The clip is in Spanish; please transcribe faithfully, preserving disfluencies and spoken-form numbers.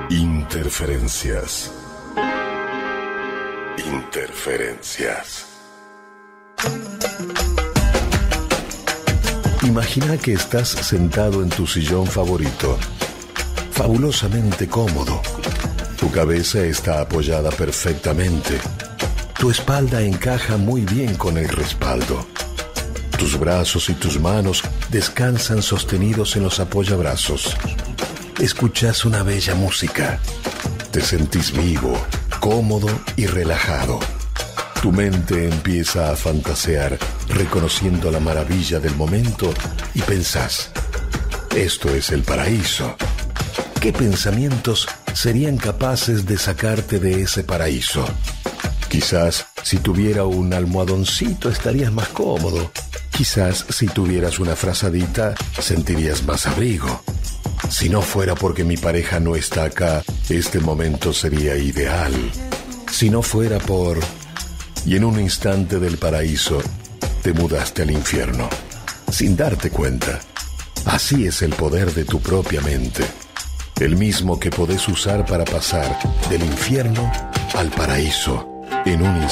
Interferencias. Interferencias. Imagina que estás sentado en tu sillón favorito, fabulosamente cómodo. Tu cabeza está apoyada perfectamente. Tu espalda encaja muy bien con el respaldo. Tus brazos y tus manos descansan sostenidos en los apoyabrazos. Escuchas una bella música. Te sentís vivo, cómodo y relajado. Tu mente empieza a fantasear, reconociendo la maravilla del momento y pensás: esto es el paraíso. ¿Qué pensamientos serían capaces de sacarte de ese paraíso? Quizás si tuviera un almohadoncito estarías más cómodo. Quizás si tuvieras una frazadita sentirías más abrigo. Si no fuera porque mi pareja no está acá, este momento sería ideal. Si no fuera por... Y en un instante del paraíso, te mudaste al infierno, sin darte cuenta. Así es el poder de tu propia mente, el mismo que podés usar para pasar del infierno al paraíso en un instante.